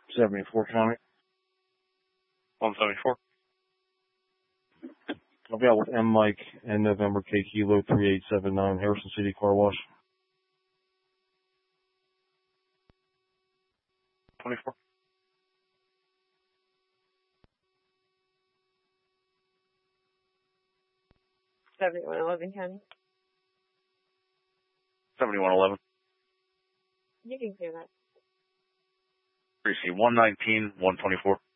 74 County. 174. I'll be out with M. Mike and November K Kilo 3879 Harrison City Car Wash. 24. $71.11 County. 7111. You can clear that. Precinct 119, 124.